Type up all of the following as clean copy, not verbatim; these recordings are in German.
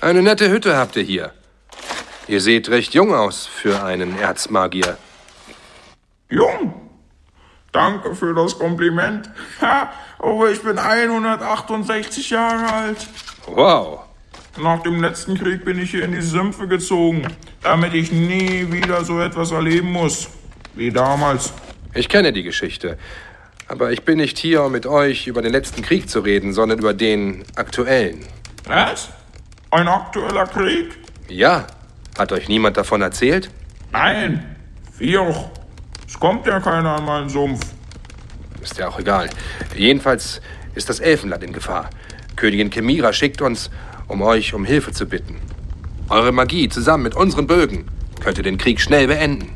Eine nette Hütte habt ihr hier. Ihr seht recht jung aus für einen Erzmagier. Jung? Danke für das Kompliment. Aber ich bin 168 Jahre alt. Wow. Nach dem letzten Krieg bin ich hier in die Sümpfe gezogen, damit ich nie wieder so etwas erleben muss, wie damals. Ich kenne die Geschichte. Aber ich bin nicht hier, um mit euch über den letzten Krieg zu reden, sondern über den aktuellen. Was? Ein aktueller Krieg? Ja. Hat euch niemand davon erzählt? Nein. Vioch. Es kommt ja keiner an meinen Sumpf. Ist ja auch egal. Jedenfalls ist das Elfenland in Gefahr. Königin Kemira schickt uns, um euch um Hilfe zu bitten. Eure Magie zusammen mit unseren Bögen könnte den Krieg schnell beenden.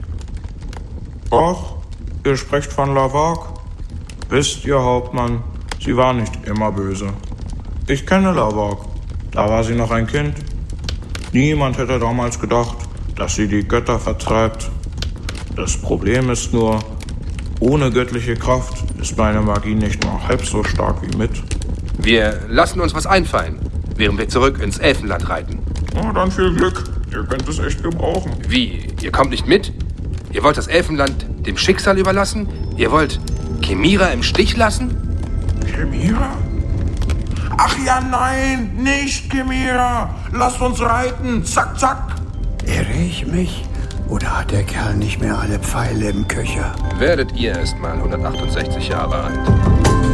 Ach, ihr sprecht von Lavag. Wisst ihr, Hauptmann, sie war nicht immer böse. Ich kenne Lavag. Da war sie noch ein Kind. Niemand hätte damals gedacht, dass sie die Götter vertreibt. Das Problem ist nur, ohne göttliche Kraft ist meine Magie nicht nur halb so stark wie mit. Wir lassen uns was einfallen, während wir zurück ins Elfenland reiten. Na, dann viel Glück. Ihr könnt es echt gebrauchen. Wie? Ihr kommt nicht mit? Ihr wollt das Elfenland dem Schicksal überlassen? Ihr wollt Kemira im Stich lassen? Kemira? Ach ja, nein, nicht Kemira. Lasst uns reiten. Zack, zack. Irre ich mich? Oder hat der Kerl nicht mehr alle Pfeile im Köcher? Werdet ihr erst mal 168 Jahre alt.